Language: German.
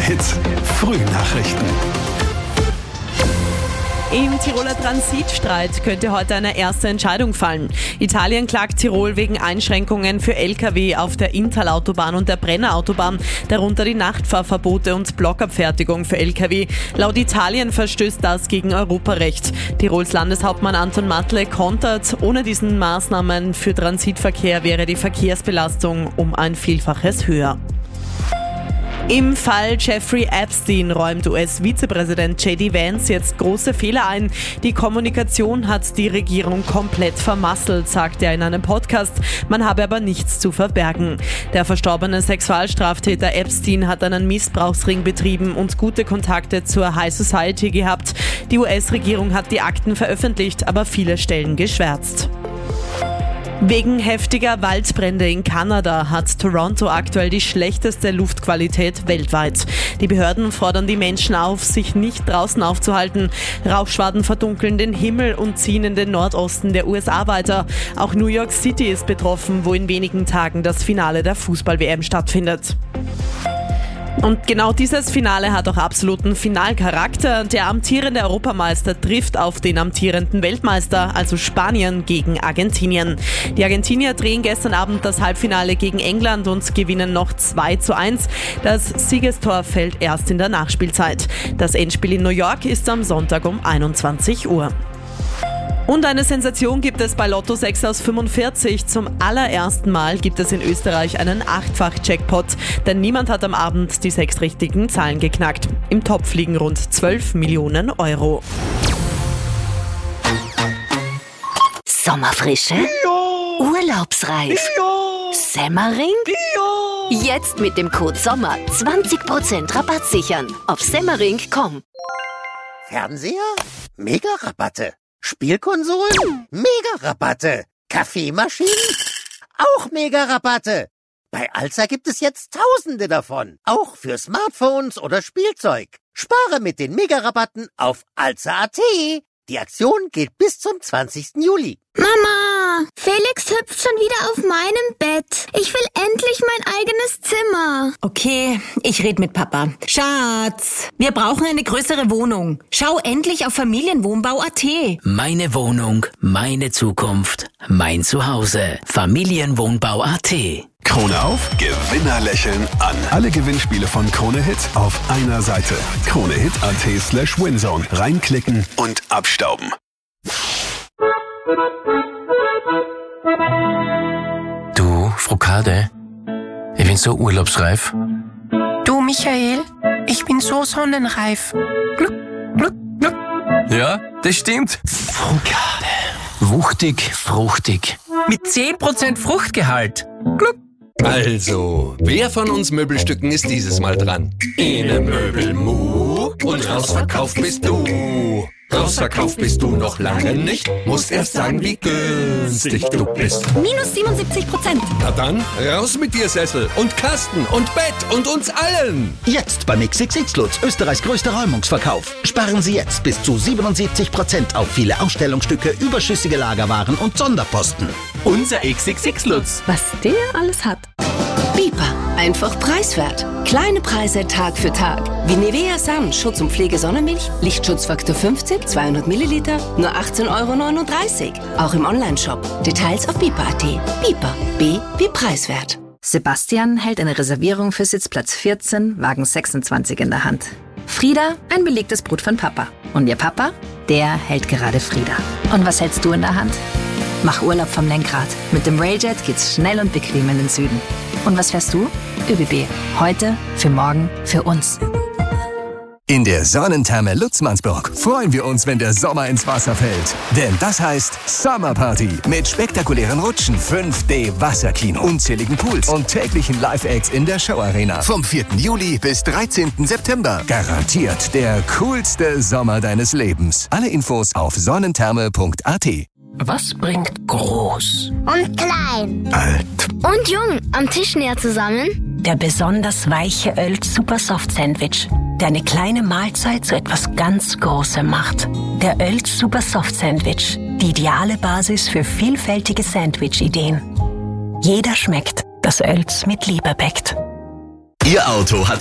Hit Frühnachrichten. Im Tiroler Transitstreit könnte heute eine erste Entscheidung fallen. Italien klagt Tirol wegen Einschränkungen für Lkw auf der Inntal-Autobahn und der Brenner-Autobahn, darunter die Nachtfahrverbote und Blockabfertigung für Lkw. Laut Italien verstößt das gegen Europarecht. Tirols Landeshauptmann Anton Matle kontert, ohne diesen Maßnahmen für Transitverkehr wäre die Verkehrsbelastung um ein Vielfaches höher. Im Fall Jeffrey Epstein räumt US-Vizepräsident J.D. Vance jetzt große Fehler ein. Die Kommunikation hat die Regierung komplett vermasselt, sagt er in einem Podcast. Man habe aber nichts zu verbergen. Der verstorbene Sexualstraftäter Epstein hat einen Missbrauchsring betrieben und gute Kontakte zur High Society gehabt. Die US-Regierung hat die Akten veröffentlicht, aber viele Stellen geschwärzt. Wegen heftiger Waldbrände in Kanada hat Toronto aktuell die schlechteste Luftqualität weltweit. Die Behörden fordern die Menschen auf, sich nicht draußen aufzuhalten. Rauchschwaden verdunkeln den Himmel und ziehen in den Nordosten der USA weiter. Auch New York City ist betroffen, wo in wenigen Tagen das Finale der Fußball-WM stattfindet. Und genau dieses Finale hat auch absoluten Finalcharakter. Der amtierende Europameister trifft auf den amtierenden Weltmeister, also Spanien gegen Argentinien. Die Argentinier drehen gestern Abend das Halbfinale gegen England und gewinnen noch 2:1. Das Siegestor fällt erst in der Nachspielzeit. Das Endspiel in New York ist am Sonntag um 21 Uhr. Und eine Sensation gibt es bei Lotto 6 aus 45. Zum allerersten Mal gibt es in Österreich einen 8-fach-Jackpot, denn niemand hat am Abend die 6 richtigen Zahlen geknackt. Im Topf liegen rund 12 Millionen Euro. Sommerfrische? Ja. Urlaubsreif? Ja. Semmering? Ja. Jetzt mit dem Code SOMMER 20% Rabatt sichern auf semmering.com. Fernseher? Mega-Rabatte. Spielkonsolen? Mega-Rabatte. Kaffeemaschinen? Auch Mega-Rabatte. Bei Alza gibt es jetzt Tausende davon. Auch für Smartphones oder Spielzeug. Spare mit den Mega-Rabatten auf alza.at. Die Aktion geht bis zum 20. Juli. Mama, Felix hüpft schon wieder auf meinem Bett. Ich will endlich mein eigenes Zimmer. Okay, ich rede mit Papa. Schatz, wir brauchen eine größere Wohnung. Schau endlich auf Familienwohnbau.at. Meine Wohnung, meine Zukunft, mein Zuhause. Familienwohnbau.at. Krone auf, Gewinner lächeln an. Alle Gewinnspiele von Krone Hit auf einer Seite. KroneHit.at/Winzone. Reinklicken und abstauben. Du, Frokade, ich bin so urlaubsreif. Du, Michael, ich bin so sonnenreif. Gluck, gluck, gluck. Ja, das stimmt. Frokade. Wuchtig, fruchtig. Mit 10% Fruchtgehalt. Gluck. Also, wer von uns Möbelstücken ist dieses Mal dran? Ine Möbelmu und rausverkauft bist du. Rausverkauft bist du noch lange nicht. Musst erst sagen, wie günstig du bist. Minus 77%. Na dann, raus mit dir, Sessel und Kasten und Bett und uns allen. Jetzt beim XXX Lutz, Österreichs größter Räumungsverkauf. Sparen Sie jetzt bis zu 77% auf viele Ausstellungsstücke, überschüssige Lagerwaren und Sonderposten. Unser XXX Lutz. Was der alles hat. Bipa, einfach preiswert. Kleine Preise Tag für Tag. Wie Nivea Sun, Schutz- und Pflege-Sonnenmilch, Lichtschutzfaktor 15, 200 Milliliter, nur 18,39 €. Auch im Onlineshop. Details auf bipa.at. Bipa, B wie preiswert. Sebastian hält eine Reservierung für Sitzplatz 14, Wagen 26 in der Hand. Frieda, ein belegtes Brot von Papa. Und ihr Papa, der hält gerade Frieda. Und was hältst du in der Hand? Mach Urlaub vom Lenkrad. Mit dem Railjet geht's schnell und bequem in den Süden. Und was fährst du? ÖBB. Heute, für morgen, für uns. In der Sonnentherme Lutzmannsburg freuen wir uns, wenn der Sommer ins Wasser fällt. Denn das heißt Summerparty mit spektakulären Rutschen, 5D-Wasserkino, unzähligen Pools und täglichen Live-Acts in der Showarena. Vom 4. Juli bis 13. September. Garantiert der coolste Sommer deines Lebens. Alle Infos auf sonnentherme.at. Was bringt groß Und klein. Alt. Und jung am Tisch näher zusammen? Der besonders weiche Oelz Super Soft Sandwich, der eine kleine Mahlzeit zu etwas ganz Großem macht. Der Oelz Super Soft Sandwich, die ideale Basis für vielfältige Sandwich-Ideen. Jeder schmeckt, das Oelz mit Liebe bäckt. Ihr Auto hat